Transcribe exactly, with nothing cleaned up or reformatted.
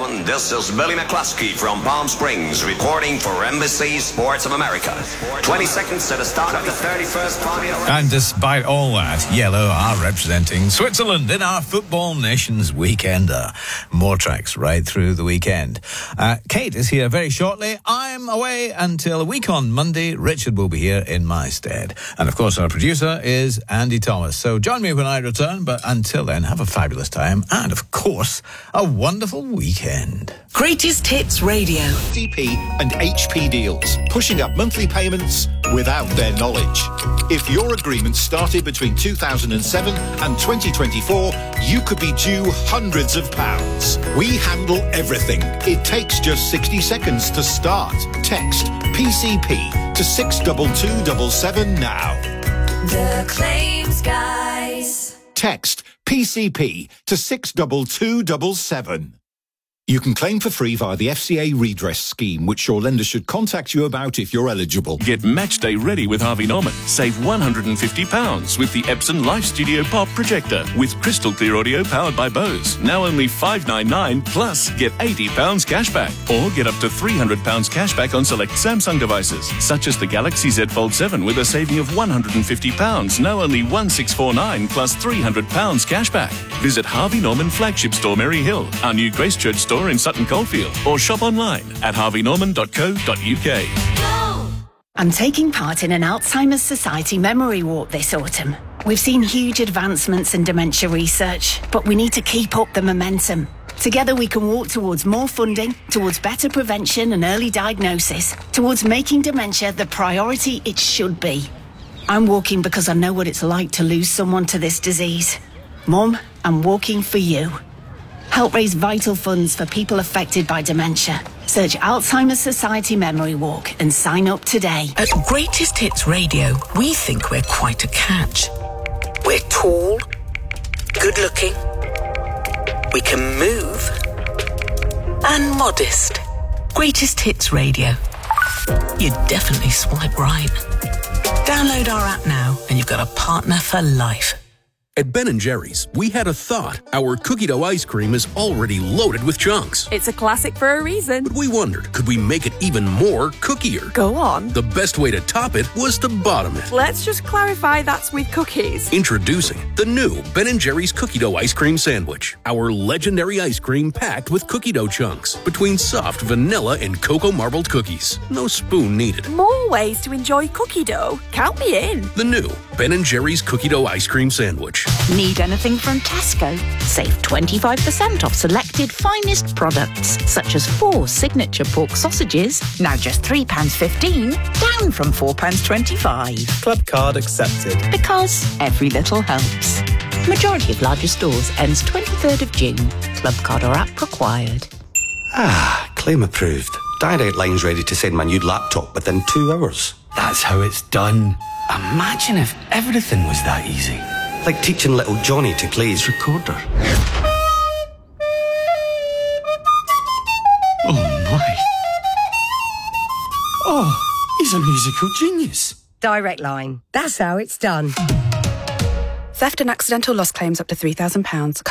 everyone. This is Billy McCluskey from Palm Springs, reporting for Embassy Sports of America. twenty seconds to the start of the thirty-first Formula One. And despite all that, Yellow are representing Switzerland in our Football Nations Weekender. More tracks right through the weekend. Uh, Kate is here very shortly. I'm away until a week on Monday. Richard will be here in my stead. And of course, our producer is Andy Thomas. So join me when I return, but until then, have a fabulous time and, of course, a wonderful weekend. Greatest Hits Radio. D P and H P deals, pushing up monthly payments without their knowledge. If your agreement started between two thousand seven and twenty twenty-four, you could be due hundreds of pounds. We handle everything. It takes just sixty seconds to start. Text P C P to six two two seven seven now. The Claims Guys. Text P C P to six two two seven seven. You can claim for free via the F C A redress scheme, which your lender should contact you about if you're eligible. Get match day ready with Harvey Norman. Save one hundred fifty pounds with the Epson Live Studio Pop Projector with crystal clear audio powered by Bose. Now only five ninety-nine plus get eighty pounds cashback. Or get up to three hundred pounds cashback on select Samsung devices, such as the Galaxy Z Fold seven with a saving of one hundred fifty pounds. Now only one six four nine plus three hundred pounds cashback. Visit Harvey Norman Flagship Store Merry Hill, our new Gracechurch store in Sutton Coldfield, or shop online at harvey norman dot co dot uk. I'm taking part in an Alzheimer's Society memory walk this autumn. We've seen huge advancements in dementia research, but we need to keep up the momentum. Together we can walk towards more funding, towards better prevention and early diagnosis, towards making dementia the priority it should be. I'm walking because I know what it's like to lose someone to this disease. Mum, I'm walking for you. Help raise vital funds for people affected by dementia. Search Alzheimer's Society Memory Walk and sign up today. At Greatest Hits Radio, we think we're quite a catch. We're tall, good-looking, we can move, and modest. Greatest Hits Radio. You'd definitely swipe right. Download our app now and you've got a partner for life. At Ben and Jerry's, we had a thought. Our cookie dough ice cream is already loaded with chunks. It's a classic for a reason. But we wondered, could we make it even more cookier? Go on. The best way to top it was to bottom it. Let's just clarify that's with cookies. Introducing the new Ben and Jerry's cookie dough ice cream sandwich. Our legendary ice cream packed with cookie dough chunks between soft vanilla and cocoa marbled cookies. No spoon needed. More ways to enjoy cookie dough. Count me in. The new Ben and Jerry's cookie dough ice cream sandwich. Need anything from Tesco? Save twenty-five percent off selected finest products, such as four signature pork sausages, now just three pounds fifteen, down from four pounds twenty-five. Club card accepted. Because every little helps. Majority of larger stores ends twenty-third of June. Club card or app required. Ah, claim approved. Direct Line's ready to send my new laptop within two hours. That's how it's done. Imagine if everything was that easy. Like teaching little Johnny to play his recorder. Oh my. Oh, he's a musical genius. Direct Line. That's how it's done. Theft and accidental loss claims up to three thousand pounds.